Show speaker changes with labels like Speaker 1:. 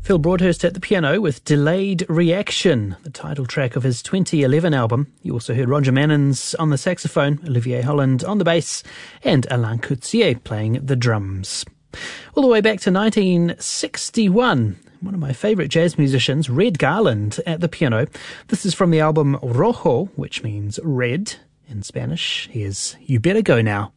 Speaker 1: Phil Broadhurst at the piano with Delayed Reaction, the title track of his 2011 album. You also heard Roger Mannins on the saxophone, Olivier Holland on the bass, and Alain Coetzee playing the drums. All the way back to 1961, one of my favourite jazz musicians, Red Garland, at the piano. This is from the album Rojo, which means red in Spanish. Here's You Better Go Now.